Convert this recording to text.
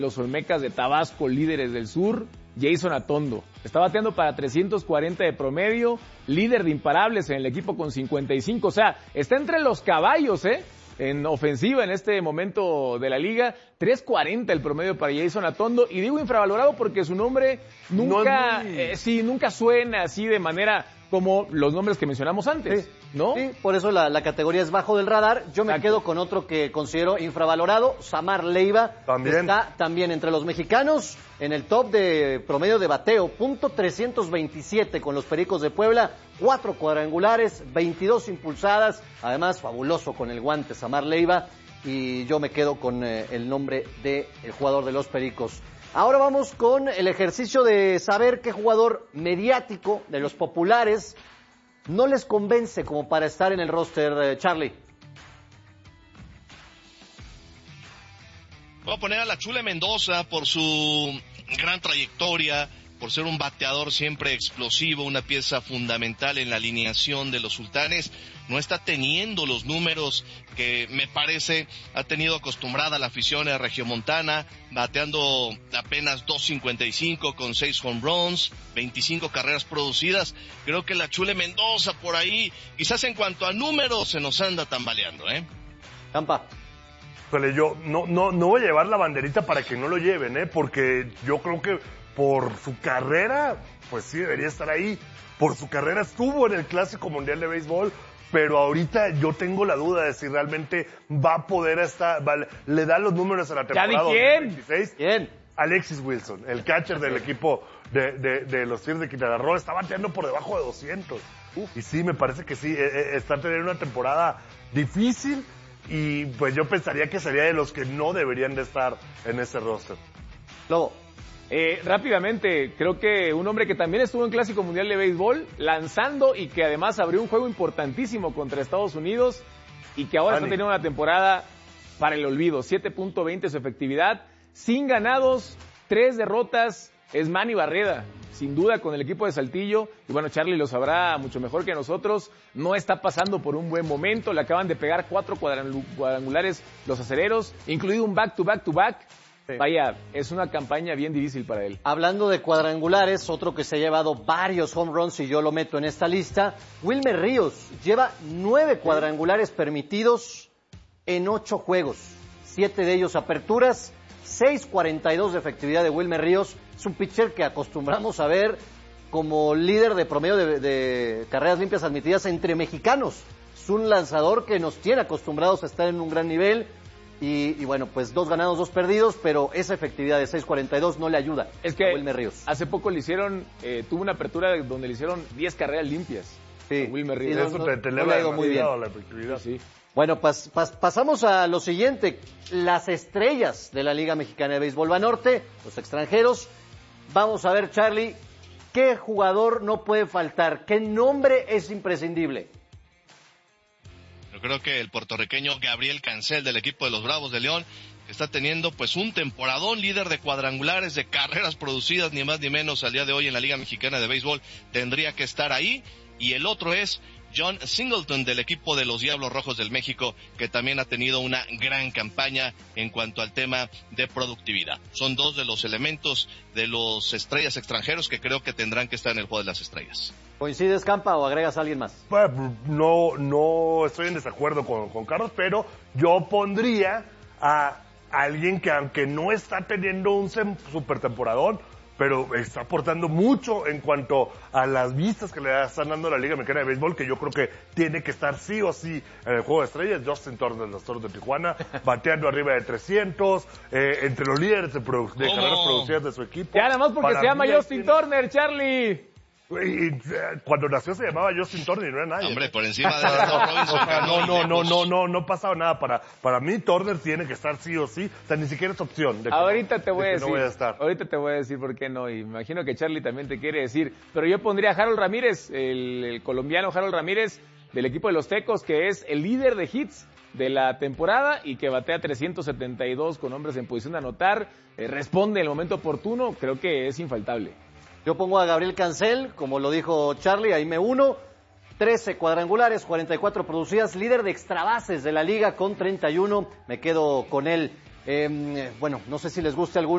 Los Olmecas de Tabasco, líderes del sur, Jason Atondo. Está bateando para 340 de promedio, líder de imparables en el equipo con 55. O sea, está entre los caballos, en ofensiva en este momento de la liga. 3.40 el promedio para Jason Atondo. Y digo infravalorado porque su nombre nunca, nunca suena así de manera como los nombres que mencionamos antes, ¿no? Sí, por eso la categoría es bajo del radar. Yo me quedo con otro que considero infravalorado, Samar Leiva. Está también entre los mexicanos en el top de promedio de bateo, .327 con los Pericos de Puebla, 4 cuadrangulares, 22 impulsadas, además fabuloso con el guante Samar Leiva, y yo me quedo con el nombre del jugador de los Pericos. Ahora vamos con el ejercicio de saber qué jugador mediático de los populares no les convence como para estar en el roster, Charlie. Voy a poner a la Chule Mendoza por su gran trayectoria, por ser un bateador siempre explosivo, una pieza fundamental en la alineación de los Sultanes. No está teniendo los números que me parece ha tenido acostumbrada la afición a regiomontana, bateando apenas .255 con 6 home runs, 25 carreras producidas. Creo que la Chule Mendoza por ahí, quizás en cuanto a números, se nos anda tambaleando, Campa. Pero yo no voy a llevar la banderita para que no lo lleven, porque yo creo que por su carrera, pues sí debería estar ahí. Por su carrera estuvo en el Clásico Mundial de Béisbol, pero ahorita yo tengo la duda de si realmente va a poder estar, le da los números a la temporada 2026. ¿Quién? Alexis Wilson, el catcher del equipo de los Tigres de Quintana Roo, está bateando por debajo de 200. Y sí, me parece que sí, está teniendo una temporada difícil y pues yo pensaría que sería de los que no deberían de estar en ese roster. Lobo. Rápidamente, creo que un hombre que también estuvo en Clásico Mundial de Béisbol, lanzando y que además abrió un juego importantísimo contra Estados Unidos y que ahora está teniendo una temporada para el olvido. 7.20 su efectividad, sin ganados, 3 derrotas, es Manny Barreda, sin duda con el equipo de Saltillo. Y bueno, Charlie lo sabrá mucho mejor que nosotros, no está pasando por un buen momento, le acaban de pegar 4 cuadrangulares los acereros, incluido un back-to-back-to-back. Vaya, es una campaña bien difícil para él. Hablando de cuadrangulares, otro que se ha llevado varios home runs y yo lo meto en esta lista, Wilmer Ríos lleva 9 cuadrangulares permitidos en 8 juegos, 7 de ellos aperturas, 6.42 de efectividad de Wilmer Ríos. Es un pitcher que acostumbramos a ver como líder de promedio de carreras limpias admitidas entre mexicanos. Es un lanzador que nos tiene acostumbrados a estar en un gran nivel. Y bueno, pues 2 ganados, 2 perdidos, pero esa efectividad de 6.42 no le ayuda a Wilmer Ríos. Hace poco le hicieron, tuvo una apertura donde le hicieron 10 carreras limpias. Sí, Wilmer Ríos. Eso te le ha ido muy bien. La efectividad. Sí. Bueno, pasamos a lo siguiente. Las estrellas de la Liga Mexicana de Béisbol Banorte, los extranjeros. Vamos a ver, Charlie, ¿qué jugador no puede faltar? ¿Qué nombre es imprescindible? Yo creo que el puertorriqueño Gabriel Cancel del equipo de los Bravos de León está teniendo pues un temporadón, líder de cuadrangulares, de carreras producidas, ni más ni menos al día de hoy en la Liga Mexicana de Béisbol, tendría que estar ahí. Y el otro es John Singleton del equipo de los Diablos Rojos del México, que también ha tenido una gran campaña en cuanto al tema de productividad. Son 2 de los elementos de los estrellas extranjeros que creo que tendrán que estar en el juego de las estrellas. ¿Coincides, Campa, o agregas a alguien más? Bueno, no estoy en desacuerdo con Carlos, pero yo pondría a alguien que aunque no está teniendo un super temporadón, pero está aportando mucho en cuanto a las vistas que le están dando a la Liga Mexicana de Béisbol, que yo creo que tiene que estar sí o sí en el juego de estrellas. Justin Turner de los Toros de Tijuana, bateando arriba de 300, entre los líderes de carreras producidas de su equipo. Ya nada más porque se llama Justin Turner, Charlie. Y cuando nació se llamaba Justin Turner y no era nadie. Hombre, por encima de Robinson. No pasaba nada. Para mí Turner tiene que estar sí o sí. O sea, ni siquiera es opción. Ahorita te voy a decir. No voy a estar. Ahorita te voy a decir por qué no. Y me imagino que Charlie también te quiere decir. Pero yo pondría a Harold Ramírez, el colombiano Harold Ramírez del equipo de los Tecos, que es el líder de hits de la temporada y que batea 372 con hombres en posición de anotar. Responde en el momento oportuno. Creo que es infaltable. Yo pongo a Gabriel Cancel, como lo dijo Charlie, ahí me uno. 13 cuadrangulares, 44 producidas, líder de extrabases de la liga con 31. Me quedo con él. Bueno, no sé si les guste alguno.